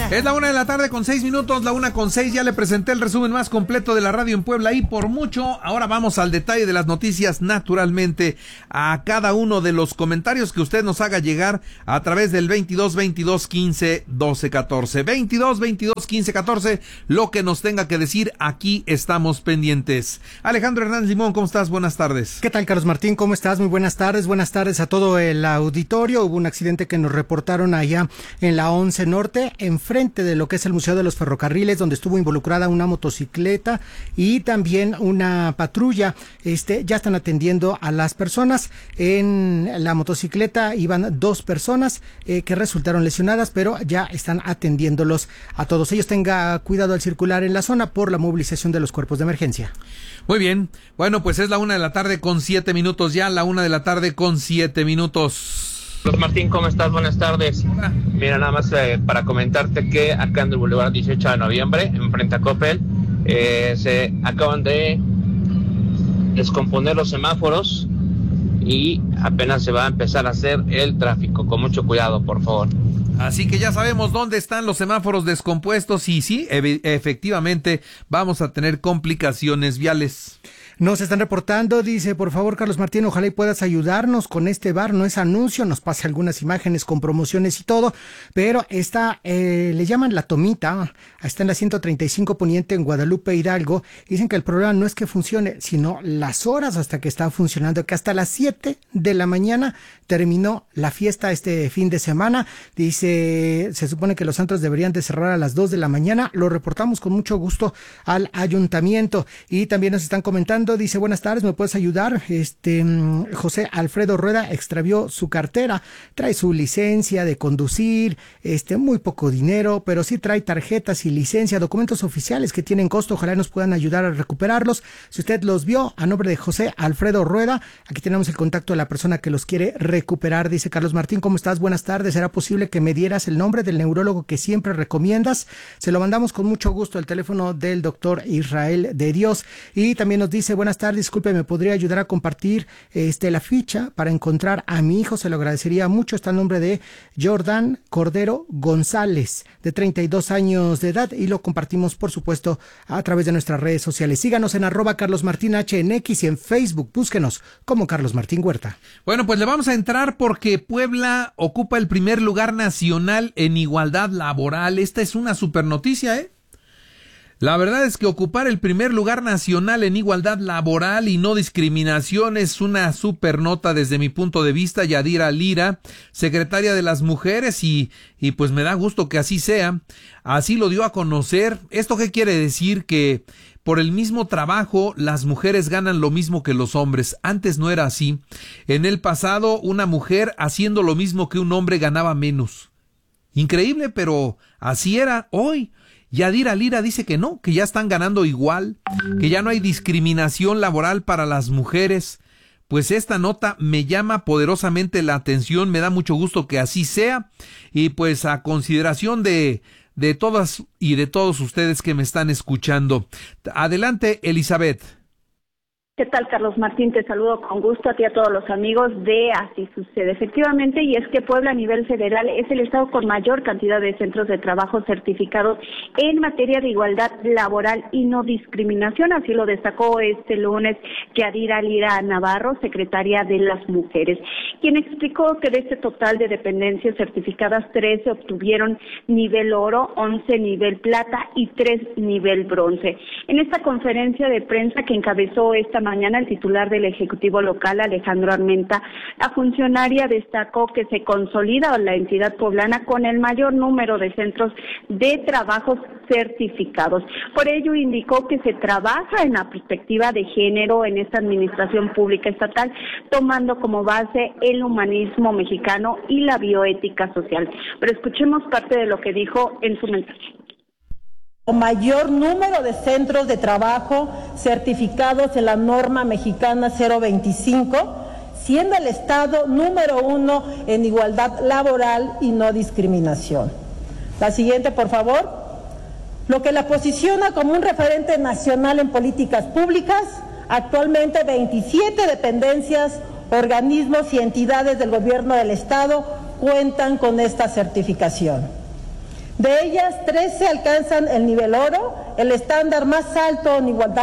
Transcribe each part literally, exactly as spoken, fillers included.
Es la una de la tarde con seis minutos, la una con seis. Ya le presenté el resumen más completo de la radio en Puebla y por mucho. Ahora vamos al detalle de las noticias, naturalmente, a cada uno de los comentarios que usted nos haga llegar a través del veintidós, veintidós, quince, doce, catorce. veintidós, veintidós, quince, catorce. Lo que nos tenga que decir, aquí estamos pendientes. Alejandro Hernández Limón, ¿cómo estás? Buenas tardes. ¿Qué tal, Carlos Martín? ¿Cómo estás? Muy buenas tardes. Buenas tardes a todo el auditorio. Hubo un accidente que nos reportaron allá en la once Norte, enfrente de lo que es el Museo de los Ferrocarriles, donde estuvo involucrada una motocicleta y también una patrulla. Este, ya están atendiendo a las personas. En la motocicleta iban dos personas eh, que resultaron lesionadas, pero ya están atendiéndolos a todos ellos. Tenga cuidado al circular en la zona por la movilización de los cuerpos de emergencia. Muy bien. Bueno, pues es la una de la tarde con siete minutos ya, la una de la tarde con siete minutos. Carlos Martín, ¿cómo estás? Buenas tardes. Hola. Mira, nada más eh, para comentarte que acá en el Boulevard dieciocho de noviembre, enfrente a Coppel, eh, se acaban de descomponer los semáforos y apenas se va a empezar a hacer el tráfico. Con mucho cuidado, por favor. Así que ya sabemos dónde están los semáforos descompuestos y sí, e- efectivamente vamos a tener complicaciones viales. Nos están reportando, dice, por favor, Carlos Martín, ojalá y puedas ayudarnos con este bar, no es anuncio, nos pasa algunas imágenes con promociones y todo, pero está, eh, le llaman La Tomita, está en la ciento treinta y cinco Poniente en Guadalupe, Hidalgo. Dicen que el problema no es que funcione, sino las horas hasta que está funcionando, que hasta las siete de la mañana terminó la fiesta este fin de semana. Dice, se supone que los antros deberían de cerrar a las dos de la mañana, lo reportamos con mucho gusto al ayuntamiento. Y también nos están comentando, dice, buenas tardes, ¿me puedes ayudar? Este, José Alfredo Rueda extravió su cartera, trae su licencia de conducir, este, muy poco dinero, pero sí trae tarjetas y licencia, documentos oficiales que tienen costo, ojalá nos puedan ayudar a recuperarlos. Si usted los vio, a nombre de José Alfredo Rueda, aquí tenemos el contacto de la persona que los quiere recuperar. Dice, Carlos Martín, ¿cómo estás? Buenas tardes, ¿será posible que me dieras el nombre del neurólogo que siempre recomiendas? Se lo mandamos con mucho gusto, el teléfono del doctor Israel de Dios. Y también nos dice, buenas tardes, disculpe, ¿me podría ayudar a compartir este la ficha para encontrar a mi hijo? Se lo agradecería mucho. Está el nombre de Jordan Cordero González, de treinta y dos años de edad, y lo compartimos, por supuesto, a través de nuestras redes sociales. Síganos en arroba Carlos Martín H en X y en Facebook, búsquenos como Carlos Martín Huerta. Bueno, pues le vamos a entrar porque Puebla ocupa el primer lugar nacional en igualdad laboral. Esta es una super noticia, ¿eh? La verdad es que ocupar el primer lugar nacional en igualdad laboral y no discriminación es una super nota desde mi punto de vista. Yadira Lira, secretaria de las mujeres, y, y pues me da gusto que así sea. Así lo dio a conocer. ¿Esto qué quiere decir? Que por el mismo trabajo las mujeres ganan lo mismo que los hombres. Antes no era así. En el pasado una mujer haciendo lo mismo que un hombre ganaba menos. Increíble, pero así era. Hoy Yadira Lira dice que no, que ya están ganando igual, que ya no hay discriminación laboral para las mujeres. Pues esta nota me llama poderosamente la atención, me da mucho gusto que así sea, y pues a consideración de, de todas y de todos ustedes que me están escuchando. Adelante, Elizabeth. ¿Qué tal, Carlos Martín? Te saludo con gusto a ti y a todos los amigos de Así Sucede. Efectivamente, y es que Puebla a nivel federal es el estado con mayor cantidad de centros de trabajo certificados en materia de igualdad laboral y no discriminación. Así lo destacó este lunes Yadira Lira Navarro, secretaria de las mujeres, quien explicó que de este total de dependencias certificadas, trece obtuvieron nivel oro, once nivel plata y tres nivel bronce. En esta conferencia de prensa que encabezó esta mañana el titular del Ejecutivo local, Alejandro Armenta, la funcionaria destacó que se consolida la entidad poblana con el mayor número de centros de trabajo certificados. Por ello indicó que se trabaja en la perspectiva de género en esta administración pública estatal, tomando como base el humanismo mexicano y la bioética social. Pero escuchemos parte de lo que dijo en su mensaje. Mayor número de centros de trabajo certificados en la norma mexicana cero veinticinco, siendo el estado número uno en igualdad laboral y no discriminación. La siguiente, por favor. Lo que la posiciona como un referente nacional en políticas públicas, actualmente veintisiete dependencias, organismos y entidades del gobierno del estado cuentan con esta certificación. De ellas, trece alcanzan el nivel oro, el estándar más alto en igualdad.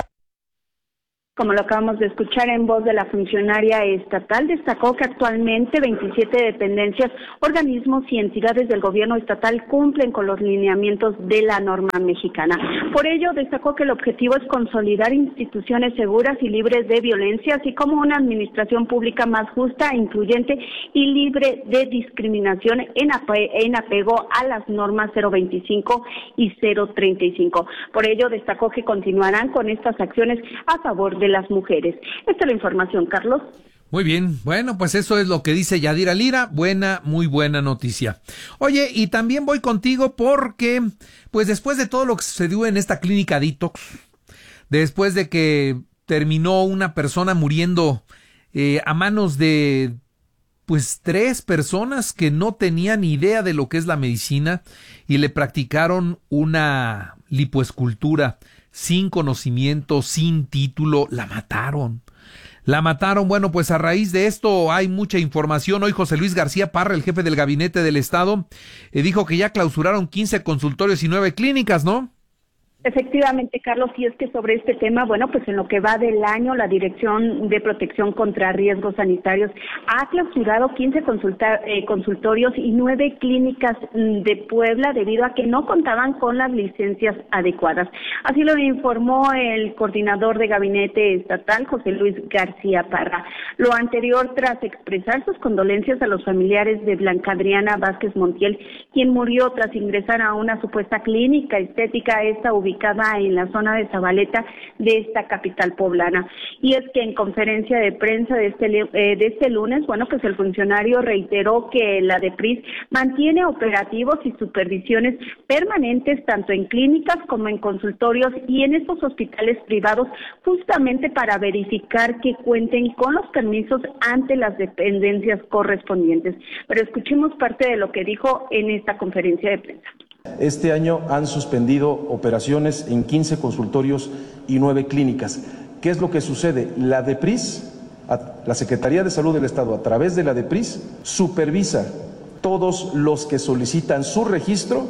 Como lo acabamos de escuchar en voz de la funcionaria estatal, destacó que actualmente veintisiete dependencias, organismos y entidades del gobierno estatal cumplen con los lineamientos de la norma mexicana. Por ello, destacó que el objetivo es consolidar instituciones seguras y libres de violencia, así como una administración pública más justa, incluyente y libre de discriminación en, ape- en apego a las normas cero veinticinco y cero treinta y cinco. Por ello, destacó que continuarán con estas acciones a favor de de las mujeres. Esta es la información, Carlos. Muy bien, bueno, pues eso es lo que dice Yadira Lira, buena, muy buena noticia. Oye, y también voy contigo porque, pues después de todo lo que sucedió en esta clínica Detox, después de que terminó una persona muriendo eh, a manos de, pues tres personas que no tenían idea de lo que es la medicina y le practicaron una lipoescultura sin conocimiento, sin título, la mataron. La mataron. Bueno, pues a raíz de esto hay mucha información. Hoy José Luis García Parra, el jefe del gabinete del Estado, eh, dijo que ya clausuraron quince consultorios y nueve clínicas, ¿no? Efectivamente, Carlos, y es que sobre este tema, bueno, pues en lo que va del año, la Dirección de Protección contra Riesgos Sanitarios ha clausurado quince consulta, eh, consultorios y nueve clínicas de Puebla debido a que no contaban con las licencias adecuadas. Así lo informó el coordinador de gabinete estatal, José Luis García Parra. Lo anterior tras expresar sus condolencias a los familiares de Blanca Adriana Vázquez Montiel, quien murió tras ingresar a una supuesta clínica estética, esta ubicada en la zona de Zabaleta de esta capital poblana. Y es que en conferencia de prensa de este, eh, de este lunes, bueno, pues el funcionario reiteró que la DEPRIS mantiene operativos y supervisiones permanentes tanto en clínicas como en consultorios y en estos hospitales privados, justamente para verificar que cuenten con los permisos ante las dependencias correspondientes. Pero escuchemos parte de lo que dijo en esta conferencia de prensa. Este año han suspendido operaciones en quince consultorios y nueve clínicas. ¿Qué es lo que sucede? La DEPRIS, la Secretaría de Salud del Estado, a través de la DEPRIS, supervisa todos los que solicitan su registro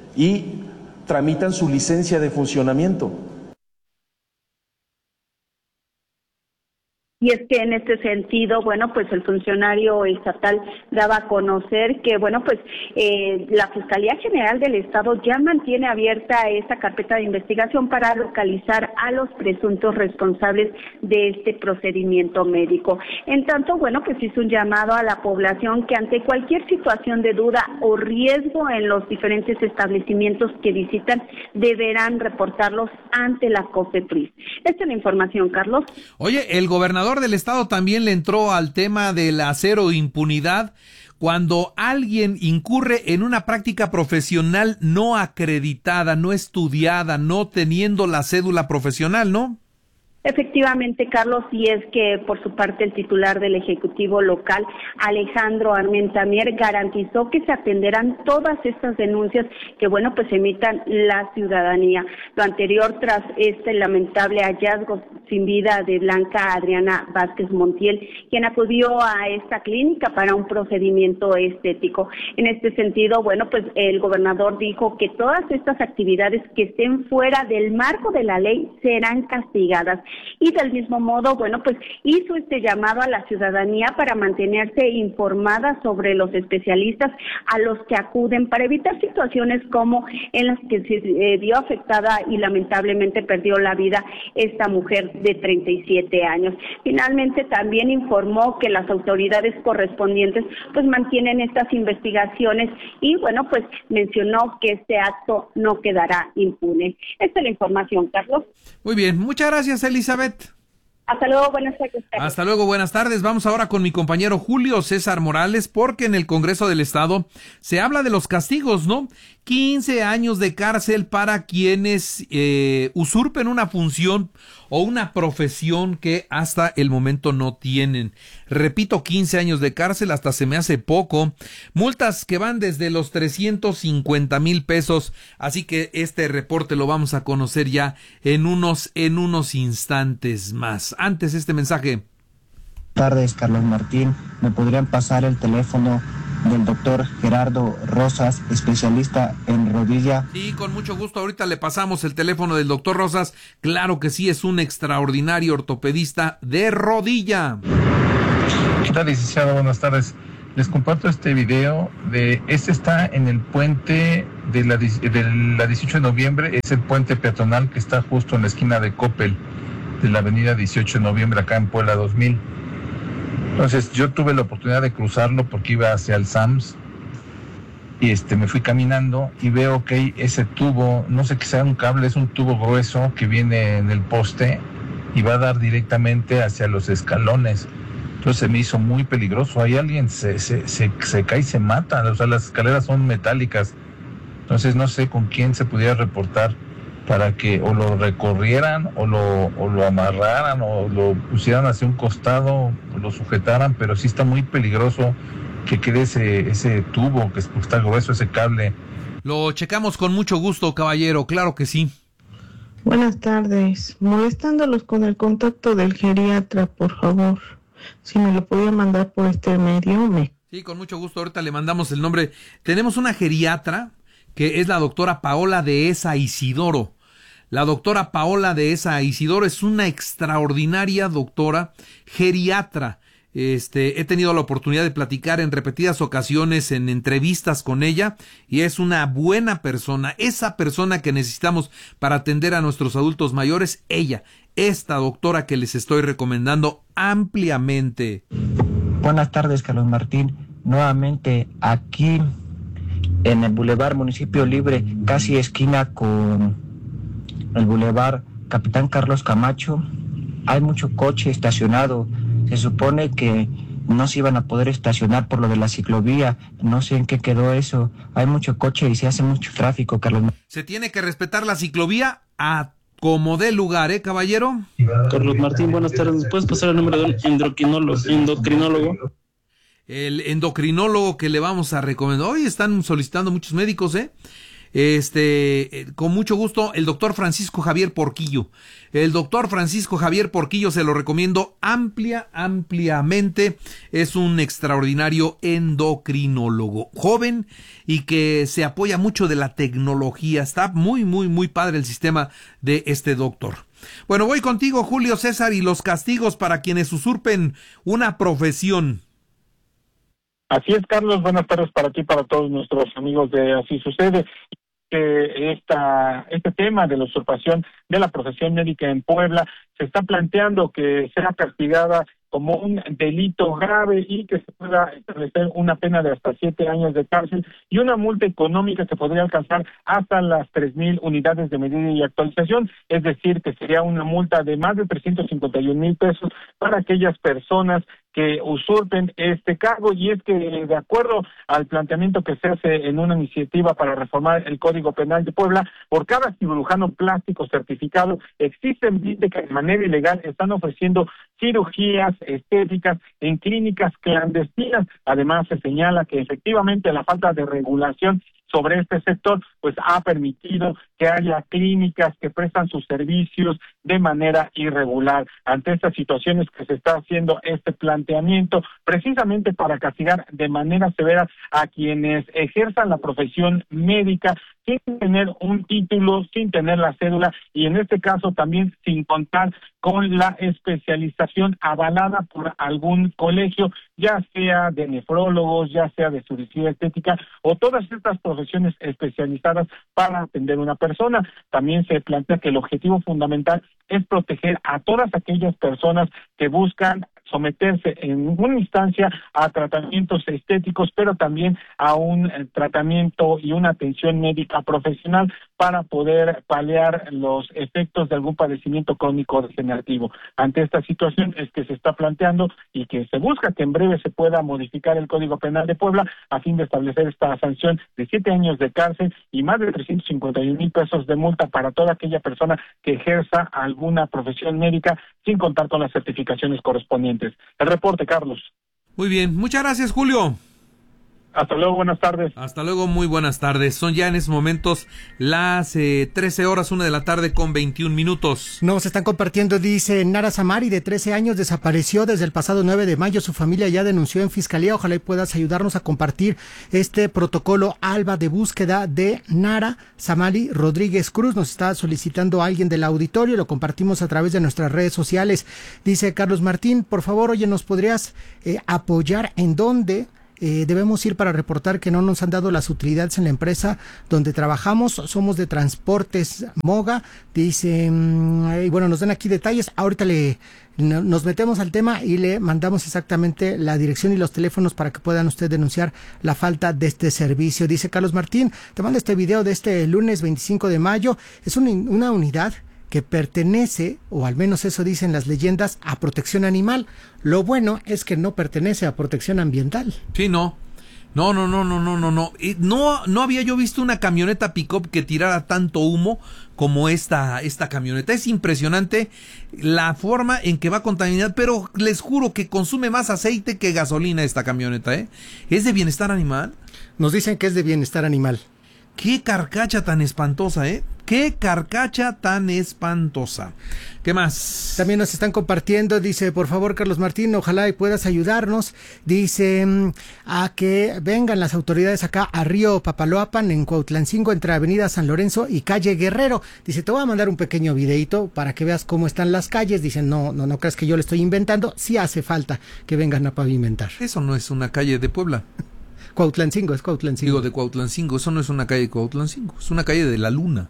y tramitan su licencia de funcionamiento. Y es que en este sentido, bueno, pues el funcionario estatal daba a conocer que, bueno, pues eh, la Fiscalía General del Estado ya mantiene abierta esta carpeta de investigación para localizar a los presuntos responsables de este procedimiento médico. En tanto, bueno, pues hizo un llamado a la población que ante cualquier situación de duda o riesgo en los diferentes establecimientos que visitan, deberán reportarlos ante la COFEPRIS. Esta es la información, Carlos. Oye, el gobernador del estado también le entró al tema de la cero impunidad cuando alguien incurre en una práctica profesional no acreditada, no estudiada, no teniendo la cédula profesional, ¿no? Efectivamente, Carlos, y es que por su parte el titular del Ejecutivo local, Alejandro Armenta Mier, garantizó que se atenderán todas estas denuncias que, bueno, pues emitan la ciudadanía. Lo anterior tras este lamentable hallazgo sin vida de Blanca Adriana Vázquez Montiel, quien acudió a esta clínica para un procedimiento estético. En este sentido, bueno, pues el gobernador dijo que todas estas actividades que estén fuera del marco de la ley serán castigadas. Y del mismo modo, bueno, pues hizo este llamado a la ciudadanía para mantenerse informada sobre los especialistas a los que acuden para evitar situaciones como en las que se eh, vio afectada y lamentablemente perdió la vida esta mujer de treinta y siete años. Finalmente también informó que las autoridades correspondientes pues mantienen estas investigaciones y bueno, pues mencionó que este acto no quedará impune. Esta es la información, Carlos. Muy bien, muchas gracias, Elizabeth. Hasta luego, buenas tardes. Hasta luego, buenas tardes. Vamos ahora con mi compañero Julio César Morales, porque en el Congreso del Estado se habla de los castigos, ¿no? quince años de cárcel para quienes eh, usurpen una función o una profesión que hasta el momento no tienen. Repito, quince años de cárcel, hasta se me hace poco. Multas que van desde los trescientos cincuenta mil pesos. Así que este reporte lo vamos a conocer ya en unos, en unos instantes más. Antes este mensaje. Buenas tardes, Carlos Martín. ¿Me podrían pasar el teléfono del doctor Gerardo Rosas, especialista en rodilla. Sí, con mucho gusto. Ahorita le pasamos el teléfono del doctor Rosas. Claro que sí, es un extraordinario ortopedista de rodilla. ¿Qué tal, licenciado? Buenas tardes. Les comparto este video de, este está en el puente de la, de la dieciocho de noviembre, es el puente peatonal que está justo en la esquina de Coppel, de la avenida dieciocho de noviembre, acá en Puebla dos mil. Entonces yo tuve la oportunidad de cruzarlo porque iba hacia el Sams, y este me fui caminando y veo que hay ese tubo, no sé qué sea un cable, es un tubo grueso que viene en el poste y va a dar directamente hacia los escalones. Entonces se me hizo muy peligroso. Ahí alguien se, se, se, se cae y se mata. O sea, las escaleras son metálicas. Entonces no sé con quién se pudiera reportar para que o lo recorrieran o lo, o lo amarraran o lo pusieran hacia un costado o lo sujetaran, pero sí está muy peligroso que quede ese, ese tubo, que está grueso ese cable. Lo checamos con mucho gusto, caballero, claro que sí. Buenas tardes. Molestándolos con el contacto del geriatra, por favor. Si me lo podía mandar por este medio, me... Sí, con mucho gusto, ahorita le mandamos el nombre. Tenemos una geriatra, que es la doctora Paola Dehesa Isidoro. La doctora Paola Dehesa Isidoro es una extraordinaria doctora geriatra. Este, he tenido la oportunidad de platicar en repetidas ocasiones en entrevistas con ella y es una buena persona, esa persona que necesitamos para atender a nuestros adultos mayores, ella, esta doctora que les estoy recomendando ampliamente. Buenas tardes, Carlos Martín. Nuevamente aquí en el Boulevard Municipio Libre, casi esquina con el Boulevard Capitán Carlos Camacho, hay mucho coche estacionado. Se supone que no se iban a poder estacionar por lo de la ciclovía. No sé en qué quedó eso. Hay mucho coche y se hace mucho tráfico, Carlos. Se tiene que respetar la ciclovía a como dé lugar, ¿eh, caballero? Carlos Martín, buenas tardes. ¿Me puedes pasar el número de un endocrinólogo? endocrinólogo? El endocrinólogo que le vamos a recomendar. Hoy están solicitando muchos médicos, ¿eh? Este, con mucho gusto, el doctor Francisco Javier Porquillo. El doctor Francisco Javier Porquillo se lo recomiendo amplia, ampliamente. Es un extraordinario endocrinólogo, joven y que se apoya mucho de la tecnología. Está muy, muy, muy padre el sistema de este doctor. Bueno, voy contigo, Julio César, y los castigos para quienes usurpen una profesión. Así es, Carlos, buenas tardes para ti, para todos nuestros amigos de Así Sucede. Que esta, este tema de la usurpación de la profesión médica en Puebla se está planteando que sea castigada como un delito grave y que se pueda establecer una pena de hasta siete años de cárcel y una multa económica que podría alcanzar hasta las tres mil unidades de medida y actualización, es decir, que sería una multa de más de trescientos cincuenta y un mil pesos para aquellas personas que usurpen este cargo. Y es que, de acuerdo al planteamiento que se hace en una iniciativa para reformar el Código Penal de Puebla, por cada cirujano plástico certificado existen veinte que de manera ilegal están ofreciendo cirugías estéticas en clínicas clandestinas. Además, se señala que efectivamente la falta de regulación sobre este sector pues ha permitido que haya clínicas que prestan sus servicios de manera irregular. Ante estas situaciones que se está haciendo este planteamiento precisamente para castigar de manera severa a quienes ejerzan la profesión médica sin tener un título, sin tener la cédula y en este caso también sin contar con la especialización avalada por algún colegio, ya sea de nefrólogos, ya sea de cirugía estética o todas estas profesiones especializadas para atender a una persona. También se plantea que el objetivo fundamental es proteger a todas aquellas personas que buscan someterse en una instancia a tratamientos estéticos, pero también a un eh, tratamiento y una atención médica profesional para poder paliar los efectos de algún padecimiento crónico degenerativo. Ante esta situación es que se está planteando y que se busca que en breve se pueda modificar el Código Penal de Puebla a fin de establecer esta sanción de siete años de cárcel y más de trescientos cincuenta y un mil pesos de multa para toda aquella persona que ejerza alguna profesión médica sin contar con las certificaciones correspondientes. El reporte, Carlos. Muy bien, muchas gracias, Julio. Hasta luego, buenas tardes. Hasta luego, muy buenas tardes. Son ya en estos momentos las eh, trece horas, una de la tarde con veintiún minutos. Nos están compartiendo, dice Nara Samari, de trece años, desapareció desde el pasado nueve de mayo. Su familia ya denunció en fiscalía. Ojalá y puedas ayudarnos a compartir este protocolo ALBA de búsqueda de Nara Samari Rodríguez Cruz. Nos está solicitando a alguien del auditorio, lo compartimos a través de nuestras redes sociales. Dice Carlos Martín, por favor, oye, ¿nos podrías eh, apoyar en dónde Eh, debemos ir para reportar que no nos han dado las utilidades en la empresa donde trabajamos? Somos de Transportes Moga, dice, y bueno, nos dan aquí detalles. Ahorita le no, nos metemos al tema y le mandamos exactamente la dirección y los teléfonos para que puedan ustedes denunciar la falta de este servicio. Dice Carlos Martín, te mando este video de este lunes veinticinco de mayo, es un, una unidad que pertenece, o al menos eso dicen las leyendas, a protección animal. Lo bueno es que no pertenece a protección ambiental. Sí, no. No, no, no, no, no, no, no. No, no había yo visto una camioneta pick-up que tirara tanto humo como esta, esta camioneta. Es impresionante la forma en que va contaminada, pero les juro que consume más aceite que gasolina esta camioneta, ¿eh? ¿Es de bienestar animal? Nos dicen que es de bienestar animal. Qué carcacha tan espantosa, ¿eh? Qué carcacha tan espantosa. ¿Qué más? También nos están compartiendo, dice, por favor, Carlos Martín, ojalá y puedas ayudarnos. Dice, a que vengan las autoridades acá a Río Papaloapan, en Cuautlancingo, entre Avenida San Lorenzo y Calle Guerrero. Dice, te voy a mandar un pequeño videito para que veas cómo están las calles. Dice, no, no, no creas que yo le estoy inventando. Sí hace falta que vengan a pavimentar. Eso no es una calle de Puebla. Cuautlancingo, es Cuautlancingo. Digo, de Cuautlancingo, eso no es una calle de Cuautlancingo, es una calle de la Luna.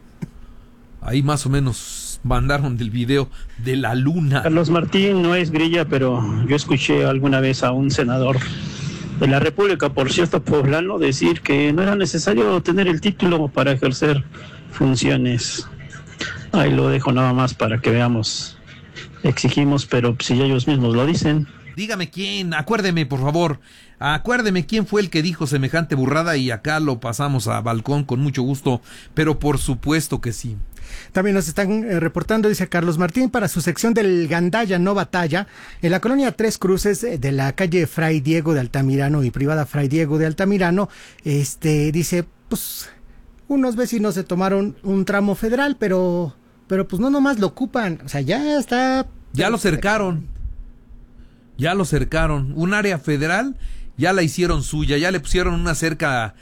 Ahí más o menos mandaron del video de la Luna. Carlos Martín no es grilla, pero yo escuché alguna vez a un senador de la República, por cierto, poblano, decir que no era necesario tener el título para ejercer funciones. Ahí lo dejo nada más para que veamos. Exigimos, pero si ellos mismos lo dicen. Dígame quién, acuérdeme por favor, acuérdeme quién fue el que dijo semejante burrada y acá lo pasamos a balcón con mucho gusto, pero por supuesto que sí. También nos están eh, reportando, dice Carlos Martín, para su sección del Gandaya no batalla, en la colonia Tres Cruces de la calle Fray Diego de Altamirano y privada Fray Diego de Altamirano, este, dice, pues, unos vecinos se tomaron un tramo federal, pero, pero pues no nomás lo ocupan, o sea, ya está... Ya lo cercaron. Ya lo cercaron, un área federal, ya la hicieron suya, ya le pusieron una cerca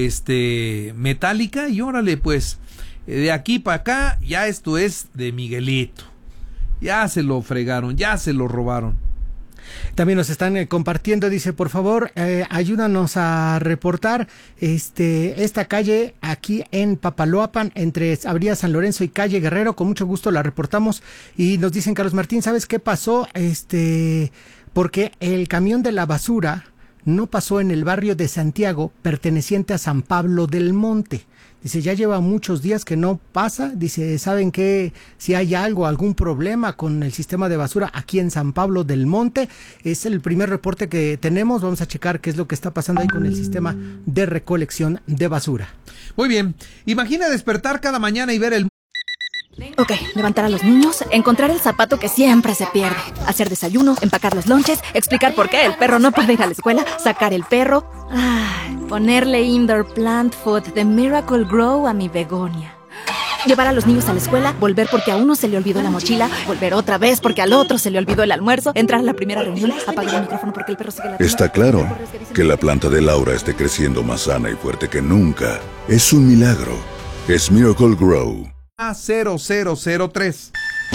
este metálica y órale pues, de aquí para acá ya esto es de Miguelito, ya se lo fregaron, ya se lo robaron. También nos están eh, compartiendo, dice, por favor, eh, ayúdanos a reportar este esta calle aquí en Papaloapan, entre Avenida San Lorenzo y Calle Guerrero, con mucho gusto la reportamos. Y nos dicen, Carlos Martín, ¿sabes qué pasó? Este, porque el camión de la basura no pasó en el barrio de Santiago, perteneciente a San Pablo del Monte. Dice, ya lleva muchos días que no pasa. Dice, ¿saben qué? Si hay algo, algún problema con el sistema de basura aquí en San Pablo del Monte. Es el primer reporte que tenemos. Vamos a checar qué es lo que está pasando ahí con el sistema de recolección de basura. Muy bien. Imagina despertar cada mañana y ver el... Ok, levantar a los niños, encontrar el zapato que siempre se pierde, hacer desayuno, empacar los lonches, explicar por qué el perro no puede ir a la escuela, sacar el perro, ay, ponerle indoor plant food de Miracle Grow a mi begonia, llevar a los niños a la escuela, volver porque a uno se le olvidó la mochila, volver otra vez porque al otro se le olvidó el almuerzo, entrar a la primera reunión, apagar el micrófono porque el perro sigue la... Está claro que la planta de Laura esté creciendo más sana y fuerte que nunca. Es un milagro. Es Miracle Grow. A cero cero cero tres.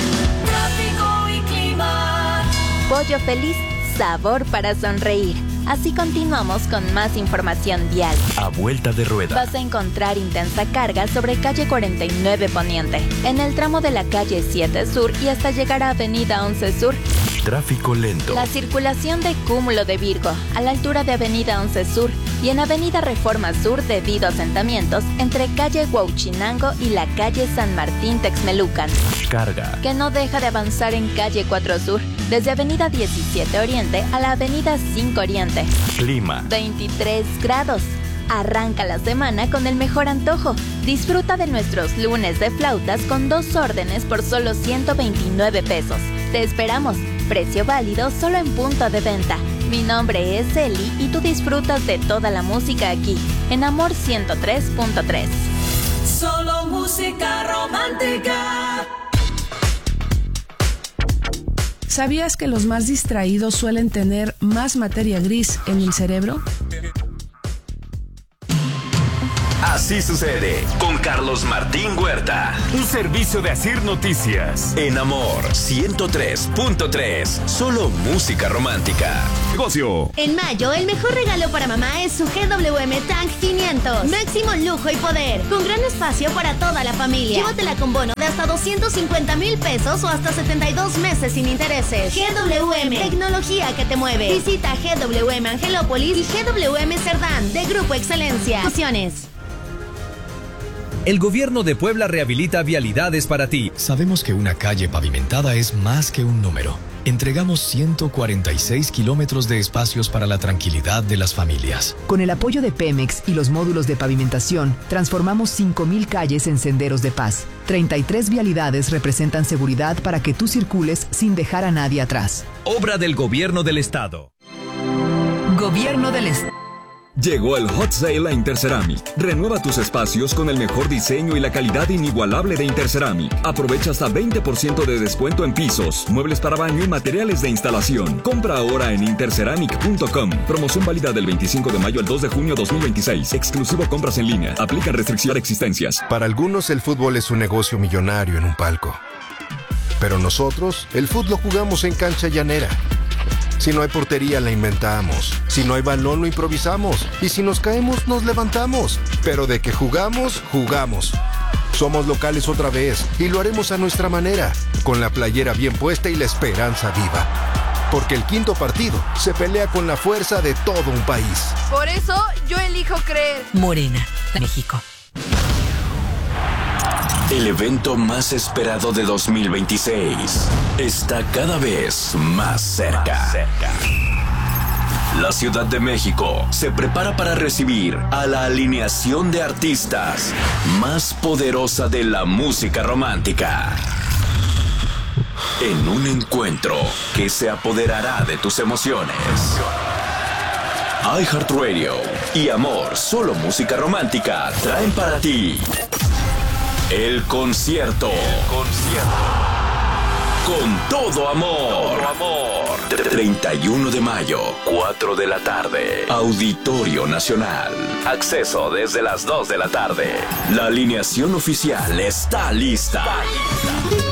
Tráfico y clima. Pollo feliz, sabor para sonreír. Así continuamos con más información vial. A vuelta de rueda. Vas a encontrar intensa carga sobre calle cuarenta y nueve Poniente, en el tramo de la calle siete Sur y hasta llegar a avenida once Sur. Tráfico lento. La circulación de Cúmulo de Virgo, a la altura de avenida once Sur y en avenida Reforma Sur debido a asentamientos entre calle Huauchinango y la calle San Martín Texmelucan. Carga. Que no deja de avanzar en calle cuatro Sur, desde avenida diecisiete Oriente a la avenida cinco Oriente. Clima. veintitrés grados. Arranca la semana con el mejor antojo. Disfruta de nuestros lunes de flautas con dos órdenes por solo ciento veintinueve pesos. Te esperamos. Precio válido solo en punto de venta. Mi nombre es Eli y tú disfrutas de toda la música aquí, en Amor ciento tres punto tres. Solo música romántica. ¿Sabías que los más distraídos suelen tener más materia gris en el cerebro? Así sucede con Carlos Martín Huerta. Un servicio de Asir Noticias. En Amor ciento tres punto tres. Solo música romántica. Negocio. En mayo, el mejor regalo para mamá es su G W M Tank quinientos. Máximo lujo y poder. Con gran espacio para toda la familia. Llévatela con bono de hasta doscientos cincuenta mil pesos o hasta setenta y dos meses sin intereses. G W M. Tecnología que te mueve. Visita G W M Angelópolis y G W M Cerdán de Grupo Excelencia. Opciones. El gobierno de Puebla rehabilita vialidades para ti. Sabemos que una calle pavimentada es más que un número. Entregamos ciento cuarenta y seis kilómetros de espacios para la tranquilidad de las familias. Con el apoyo de Pemex y los módulos de pavimentación, transformamos cinco mil calles en senderos de paz. treinta y tres vialidades representan seguridad para que tú circules sin dejar a nadie atrás. Obra del Gobierno del Estado. Gobierno del Estado. Llegó el Hot Sale a Interceramic. Renueva tus espacios con el mejor diseño y la calidad inigualable de Interceramic. Aprovecha hasta veinte por ciento de descuento en pisos, muebles para baño y materiales de instalación. Compra ahora en interceramic punto com. Promoción válida del veinticinco de mayo al dos de junio dos mil veintiséis. Exclusivo compras en línea. Aplican restricción de existencias. Para algunos el fútbol es un negocio millonario en un palco. Pero nosotros, el fútbol lo jugamos en cancha llanera. Si no hay portería, la inventamos. Si no hay balón, lo improvisamos. Y si nos caemos, nos levantamos. Pero de que jugamos, jugamos. Somos locales otra vez y lo haremos a nuestra manera, con la playera bien puesta y la esperanza viva. Porque el quinto partido se pelea con la fuerza de todo un país. Por eso, yo elijo creer. Morena, México. El evento más esperado de dos mil veintiséis está cada vez más cerca. La Ciudad de México se prepara para recibir a la alineación de artistas más poderosa de la música romántica. En un encuentro que se apoderará de tus emociones. iHeartRadio y Amor, solo música romántica, traen para ti El concierto. El concierto. Con todo amor. Todo amor. treinta y uno de mayo, cuatro de la tarde. Auditorio Nacional. Acceso desde las dos de la tarde. La alineación oficial está lista. Está lista.